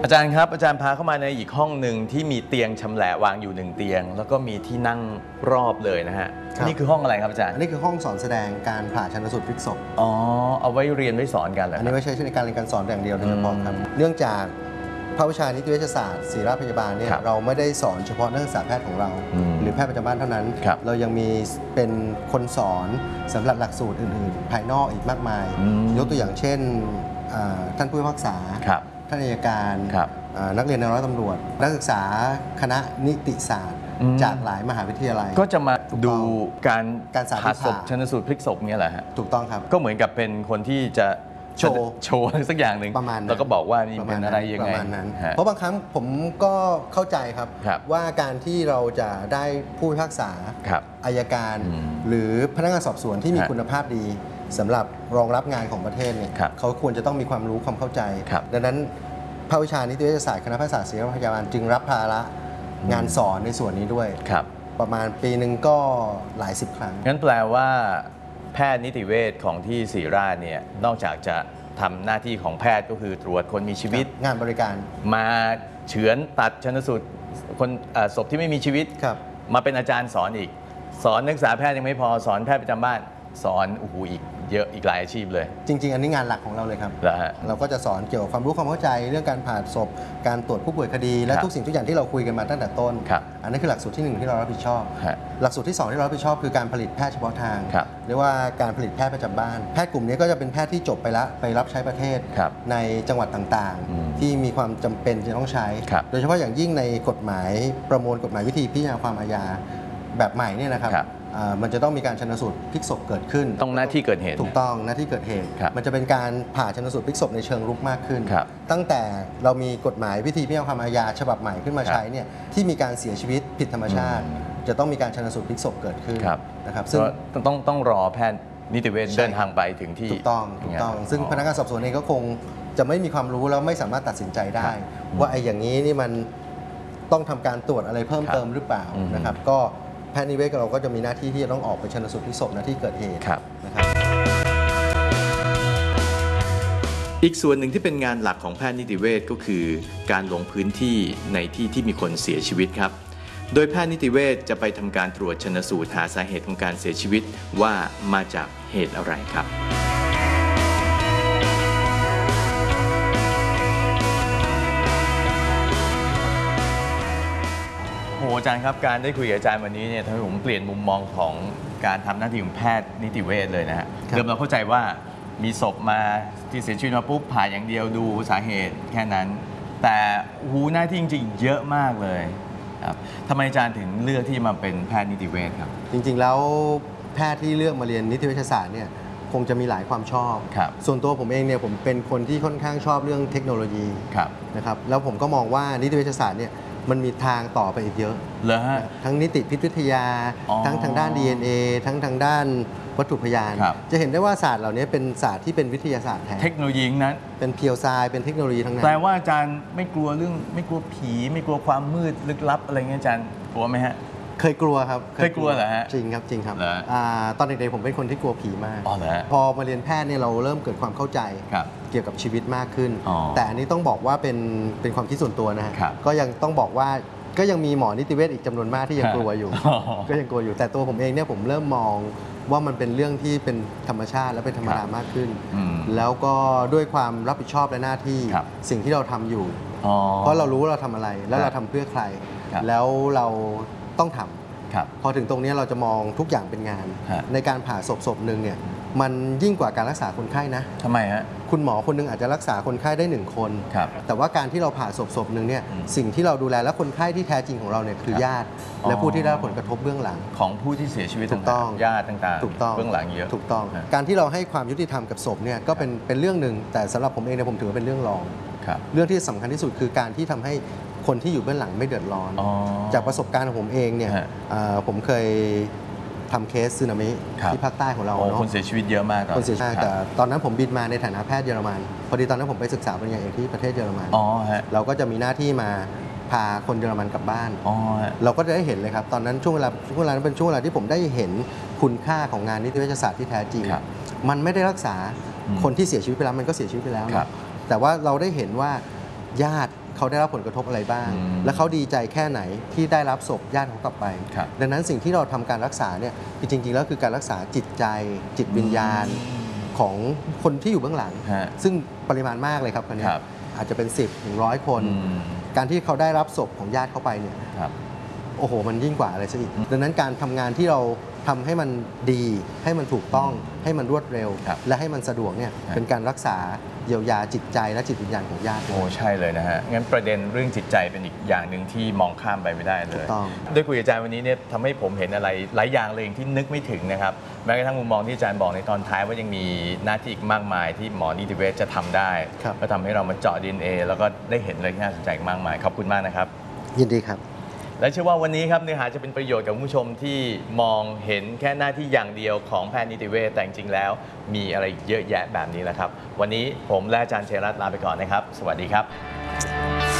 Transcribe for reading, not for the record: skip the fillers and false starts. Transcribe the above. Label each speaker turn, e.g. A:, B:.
A: อาจารย์ครับอาจารย์พาเข้ามาในอีกห้องหนึ่งที่มีเตียงชำแหละวางอยู่1เตียงแล้วก็มีที่นั่งรอบเลยนะฮะนี่คือห้องอะไรครับอาจารย์
B: นี่คือห้องสอนแสดงการผ่าชันสูตรพลิกศพ
A: อ๋อเอาไว้เรียนไว้สอนกันเหรออั
B: นนี้ไม่ใช่ในการเรียนการสอนอย่างเดียวโดยเฉพาะครับเนื่องจากภาควิชานิติเวชศาสตร์ศิริราชพยาบาลเนี่ยเราไม่ได้สอนเฉพาะนักศึกษาแพทย์ของเราหรือแพทย์ประจำบ้านเท่านั้นเรายังมีเป็นคนสอนสำหรับหลักสูตรอื่นๆภายนอกอีกมากมายยกตัวอย่างเช่นท่านผู้พิพากษาท่านอัยการนักเรียนในร้อยตำรวจนักศึกษาคณะนิติศาสตร์จากหลายมหาวิทยาลัย
A: ก็จะมาดูการผ่าศพชันสูตรพลิกศพเนี่ยแหละฮะ
B: ถูกต้องครับ
A: ก็เหมือนกับเป็นคนที่จะโชว์สักอย่างหนึ่งแล้วก็บอกว่านี่เป็นอะไรยังไง
B: ประมาณนั้นเพราะบางครั้งผมก็เข้าใจครับว่าการที่เราจะได้ผู้พิพากษาอัยการหรือพนักงานสอบสวนที่มีคุณภาพดีสำหรับรองรับงานของประเทศเนี่ยเขาควรจะต้องมีความรู้ความเข้าใจดังนั้นภาควิชานิติเวชศาสตร์คณะแพทยศาสตร์ศิริราชพยาบาลจึงรับภาระงานสอนในส่วนนี้ด้วยประมาณปีหนึ่งก็หลาย10 ครั้ง
A: งั้นแปลว่าแพทย์นิติเวชของที่ศิริราชเนี่ยนอกจากจะทำหน้าที่ของแพทย์ก็คือตรวจคนมีชีวิต
B: งานบริการ
A: มาเฉือนตัดชันสูตรคนศพที่ไม่มีชีวิตมาเป็นอาจารย์สอนอีกสอนนักศึกษาแพทย์ยังไม่พอสอนแพทย์ประจำบ้านสอนอีกเยอะอีกหลายอาชีพเลย
B: จริงๆอันนี้งานหลักของเราเลยครับเราก็จะสอนเกี่ยวกับความรู้ความเข้าใจเรื่องการผ่าศพการตรวจผู้ป่วยคดีและทุกสิ่งทุกอย่างที่เราคุยกันมาตั้งแต่ต้นอันนี้คือหลักสูตรที่1ที่เรารับผิดชอบหลักสูตรที่2ที่เรารับผิดชอบคือการผลิตแพทย์เฉพาะทางเรียกว่าการผลิตแพทย์ประจำบ้านแพทย์กลุ่มนี้ก็จะเป็นแพทย์ที่จบไปแล้วไปรับใช้ประเทศในจังหวัดต่างๆที่มีความจำเป็นจะต้องใช้โดยเฉพาะอย่างยิ่งในกฎหมายประมวลกฎหมายวิธีพิจารณาความอาญาแบบใหม่เนี่ยนะครับมันจะต้องมีการชันสูตรพลิกศพเกิดขึ้น
A: ต้องหน้าที่เกิดเหตุ
B: ถูกต้องหน้าที่เกิดเหตุมันจะเป็นการผ่าชันสูตรพลิกศพในเชิงรุกมากขึ้นตั้งแต่เรามีกฎหมายวิธีพิจารณาความอาญาฉบับใหม่ขึ้นมาใช้เนี่ยที่มีการเสียชีวิตผิดธรรมชาติจะต้องมีการชันสูตรพลิกศพเกิดขึ้น
A: นะครับซึ่งต้องรอแพทย์นิติเวชเดินทางไปถึงที่
B: ถูกต้องซึ่งพนักงานสอบสวนเองก็คงจะไม่มีความรู้แล้วไม่สามารถตัดสินใจได้ว่าไอ้อย่างนี้นี่มันต้องทำการตรวจอะไรเพิ่มเติมหรือเปล่านะครับก็แพทย์นิติเวชเราก็จะมีหน้าที่ที่จะต้องออกไปชันสูตรพลิกศพณที่เกิดเหตุนะครับ
A: อีกส่วนหนึ่งที่เป็นงานหลักของแพทย์นิติเวชก็คือการลงพื้นที่ในที่ที่มีคนเสียชีวิตครับโดยแพทย์นิติเวชจะไปทำการตรวจชันสูตรหาสาเหตุของการเสียชีวิตว่ามาจากเหตุอะไรครับอาจารย์ครับการได้คุยกับอาจารย์วันนี้เนี่ยทำให้ผมเปลี่ยนมุมมองของการทำหน้าที่ของแพทย์นิติเวชเลยนะฮะเดิมเราเข้าใจว่ามีศพมาที่เสียชีวิตมาปุ๊บผ่าอย่างเดียวดูสาเหตุแค่นั้นแต่หน้าที่จริงๆเยอะมากเลยครับทำไมอาจารย์ถึงเลือกที่มาเป็นแพทย์นิติเวชครับ
B: จริงๆแล้วแพทย์ที่เลือกมาเรียนนิติเวชศาสตร์เนี่ยคงจะมีหลายความชอบส่วนตัวผมเองเนี่ยผมเป็นคนที่ค่อนข้างชอบเรื่องเทคโนโลยีนะครับแล้วผมก็มองว่านิติเวชศาสตร์เนี่ยมันมีทางต่อไปอีกเยอะทั้งนิติพิษวิทยาทั้งทางด้าน DNA ทั้งทางด้านวัตถุพยานจะเห็นได้ว่าศาสตร์เหล่านี้เป็นศาสตร์ที่เป็นวิทยาศาสตร์แท้
A: เทคโนโลยีนั้น
B: เป็นเพียวไซน์เป็นเทคโนโลยีทั้งนั้น
A: แปลว่าอาจารย์ไม่กลัวเรื่องไม่กลัวผีไม่กลัวความมืดลึกลับอะไรเงี้ยอาจารย์กลัวไหมฮะ
B: เคยกลัวครับ
A: เคยกลัวเหรอฮะ
B: จริงครับจริงครับตอนเด็กๆผมเป็นคนที่กลัวผีมากพอมาเรียนแพทย์เนี่ยเราเริ่มเกิดความเข้าใจเกี่ยวกับชีวิตมากขึ้นแต่อันนี้ต้องบอกว่าเป็นความคิดส่วนตัวนะฮะก็ยังต้องบอกว่าก็ยังมีหมอนิติเวชอีกจำนวนมากที่ยังกลัวอยู่ก็ยังกลัวอยู่แต่ตัวผมเองเนี่ยผมเริ่มมองว่ามันเป็นเรื่องที่เป็นธรรมชาติและเป็นธรรมดามากขึ้นแล้วก็ด้วยความรับผิดชอบและหน้าที่สิ่งที่เราทำอยู่เพราะเรารู้ว่าเราทำอะไรแล้วเราทำเพื่อใครแล้วเราต้องทำพอถึงตรงนี้เราจะมองทุกอย่างเป็นงานในการผ่าศพหนึ่งเนี่ยมันยิ่งกว่าการรักษาคนไข้นะ
A: ทำไมฮะ
B: คุณหมอคนนึงอาจจะรักษาคนไข้ได้1 คนแต่ว่าการที่เราผ่าศพหนึ่งเนี่ยสิ่งที่เราดูแลและคนไข้ที่แท้จริงของเราเนี่ยคือญาติและผู้ที่ได้รับผลกระทบเบื้องหลัง
A: ของผู้ที่เสียชีวิต
B: ถูกต้อง
A: ญาติต่างๆ
B: ถูกต้อง
A: เบื้องหลังเยอะ
B: ถูกต้องการที่เราให้ความยุติธรรมกับศพเนี่ยก็เป็นเรื่องหนึ่งแต่สำหรับผมเองเนี่ยผมถือว่าเป็นเรื่องรองเรื่องที่สำคัญที่สุดคือการที่ทำให้คนที่อยู่เบื้องหลังไม่เดือดร้อนจากประสบการณ์ของผมเองเนี่ยผมเคยทำเคสสึนามิที่ภาคใต้ของเราเนาะ
A: คนเสียชีวิตเยอะมาก
B: คนเสียชีวิตแต่ตอนนั้นผมบินมาในฐานะแพทย์เยอรมันพอดีตอนนั้นผมไปศึกษาปริญญาเอกที่ประเทศเยอรมันเราก็จะมีหน้าที่มาพาคนเยอรมันกลับบ้านเราก็จะได้เห็นเลยครับตอนนั้นช่วงเวลานั้นเป็นช่วงเวลาที่ผมได้เห็นคุณค่าของงานนิติเวชศาสตร์ที่แท้จริงมันไม่ได้รักษาคนที่เสียชีวิตไปแล้วมันก็เสียชีวิตไปแล้วแต่ว่าเราได้เห็นว่าญาติเขาได้รับผลกระทบอะไรบ้าง และเขาดีใจแค่ไหนที่ได้รับศพญาติเขากลับไปดังนั้นสิ่งที่เราทำการรักษาเนี่ยจริงๆแล้วคือการรักษาจิตใจจิตวิญญาณของคนที่อยู่เบื้องหลังซึ่งปริมาณมากเลยครับคนนี้อาจจะเป็น10 ถึง 100 คนการที่เขาได้รับศพของญาติเขาไปเนี่ยโอ้โหมันยิ่งกว่าอะไรซะอีกดังนั้นการทำงานที่เราทำให้มันดีให้มันถูกต้องให้มันรวดเร็วและให้มันสะดวกเนี่ยเป็นการรักษาเยียวยาจิตใจและจิตวิญญาณของญาติ
A: โอ้ใช่เลยนะฮะงั้นประเด็นเรื่องจิตใจเป็นอีกอย่างหนึ่งที่มองข้ามไปไม่ได้เลยด้วยคุยกับอาจารย์วันนี้เนี่ยทำให้ผมเห็นอะไรหลายอย่างเลยที่นึกไม่ถึงนะครับแม้กระทั่งมุมมองที่อาจารย์บอกในตอนท้ายว่ายังมีหน้าที่อีกมากมายที่หมอนิติเวชจะทำได้ก็ทำให้เรามาเจาะ DNA แล้วก็ได้เห็นอะไรที่น่าสนใจมากมายขอบคุณมากนะครับ
B: ยินดีครับ
A: และเชื่อว่าวันนี้ครับเนื้อหาจะเป็นประโยชน์กับผู้ชมที่มองเห็นแค่หน้าที่อย่างเดียวของแพทย์นิติเวชแต่จริงๆแล้วมีอะไรเยอะแยะแบบนี้แหละครับวันนี้ผมและอาจารย์เชยรัตน์ลาไปก่อนนะครับสวัสดีครับ